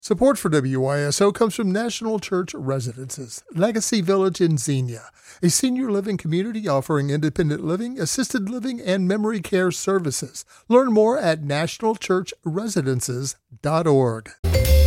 Support for WYSO comes from National Church Residences, Legacy Village in Xenia, a senior living community offering independent living, assisted living, and memory care services. Learn more at nationalchurchresidences.org.